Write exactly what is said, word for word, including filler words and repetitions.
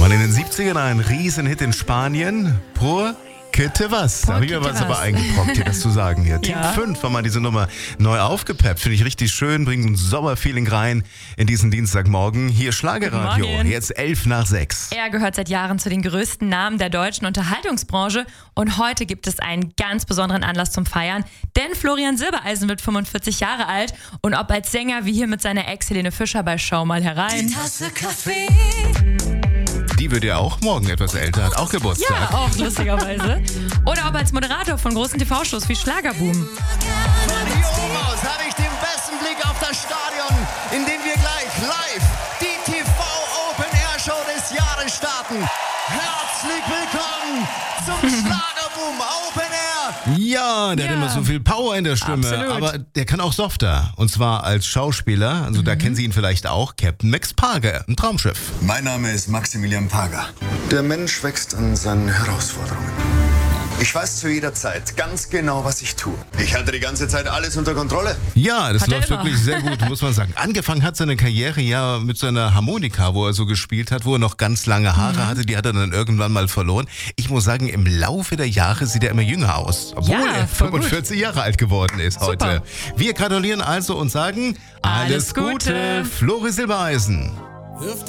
Und in den siebzigern ein Riesenhit in Spanien. Por que te vas? Da habe ich mir was aber eingebrockt, hier das zu sagen hier. Team Ja. fünf war mal diese Nummer neu aufgepeppt. Finde ich richtig schön, bringt ein Sommerfeeling rein in diesen Dienstagmorgen. Hier Schlagerradio, Guten Morgen. jetzt elf nach sechs. Er gehört seit Jahren zu den größten Namen der deutschen Unterhaltungsbranche und heute gibt es einen ganz besonderen Anlass zum Feiern, denn Florian Silbereisen wird fünfundvierzig Jahre alt und ob als Sänger wie hier mit seiner Ex Helene Fischer bei Schau mal herein. Tasse Kaffee. Die wird ja auch morgen etwas älter, hat auch Geburtstag. Ja, auch lustigerweise. Oder ob als Moderator von großen T V-Shows wie Schlagerboom. Von hier oben aus habe ich den besten Blick auf das Stadion, in dem wir gleich live die T V Open Air Show des Jahres starten. Herzlich willkommen zum Schlagerboom Open Air. Ja, der Ja. hat immer so viel Power in der Stimme, Absolut. aber der kann auch softer. Und zwar als Schauspieler, also da kennen Sie ihn vielleicht auch, Captain Max Parger, ein Traumschiff. Mein Name ist Maximilian Parger. Der Mensch wächst an seinen Herausforderungen. Ich weiß zu jeder Zeit ganz genau, was ich tue. Ich halte die ganze Zeit alles unter Kontrolle. Ja, das Hat er läuft immer. wirklich sehr gut, muss man sagen. Angefangen hat seine Karriere ja mit seiner Harmonika, wo er so gespielt hat, wo er noch ganz lange Haare hatte. Die hat er dann irgendwann mal verloren. Ich muss sagen, im Laufe der Jahre sieht er immer jünger aus, obwohl Ja, er voll gut. fünfundvierzig Jahre alt geworden ist heute. Wir gratulieren also und sagen, alles, Alles Gute. Gute, Flori Silbereisen. Wirft